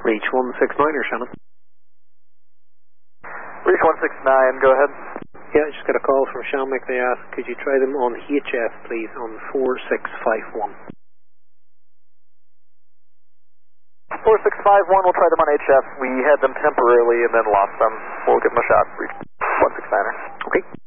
Reach 169er, Shannon. Reach 169, go ahead. Yeah, I just got a call from Shamrock. They asked, could you try them on HF, please, on 4651. 4651, we'll try them on HF. We had them temporarily and then lost them. We'll give them a shot. Reach 169er. Okay.